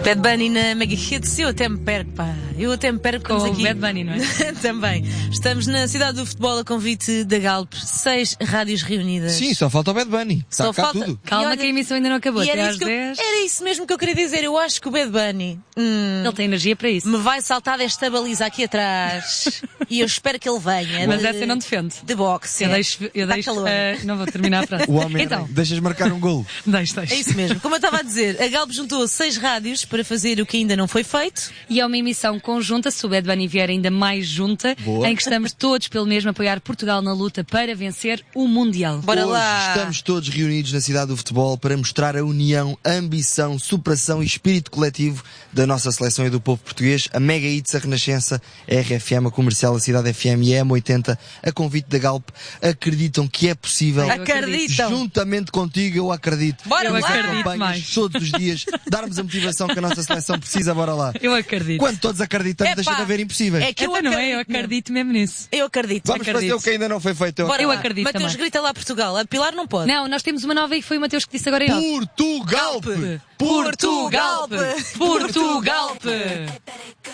Bad Bunny na Mega Hits, eu até me perco, pá. Eu até me perco com aqui. o Bad Bunny, não é? Também. Estamos na cidade do futebol a convite da Galp. 6 rádios reunidas. Sim, só falta o Bad Bunny. Está Só cá falta... tudo. Calma, olha, que a emissão ainda não acabou. Até às 10. Era isso mesmo que eu queria dizer. Eu acho que o Bad Bunny Ele tem energia para isso. me vai saltar desta baliza aqui atrás. E eu espero que ele venha. Mas essa eu não defendo. De boxe. Eu deixo calor. não vou terminar a frase. O homem Então, deixas marcar um golo. deixa. É isso mesmo. Como eu estava a dizer, a Galp juntou 6 rádios para fazer o que ainda não foi feito. E é uma emissão conjunta, se o Bad Bunny vier ainda mais junta, Boa. em que estamos todos pelo mesmo a apoiar Portugal na luta para vencer o Mundial. Bora Hoje lá. estamos todos reunidos na cidade do futebol para mostrar a união, a ambição, superação e espírito coletivo da nossa seleção e do povo português. A Mega Hits, a Renascença, a RFM, a Comercial, a Cidade FM e a M80, a convite da Galp, acreditam que é possível. Acreditam. Juntamente contigo, eu acredito. Bora Eu lá. acredito mais. Todos os dias, darmos a motivação que a nossa seleção precisa, bora lá. Eu acredito. Quando todos acreditamos, Epá, deixa de haver impossíveis. É que eu Então não é, eu acredito. acredito mesmo nisso. Eu acredito. Vamos fazer o que ainda não foi feito. Bora Eu lá. acredito Mateus, também. grita lá Portugal. A Pilar não pode. Não, nós temos uma nova e foi o Mateus que disse agora. Portugal! Portugal! Portugal!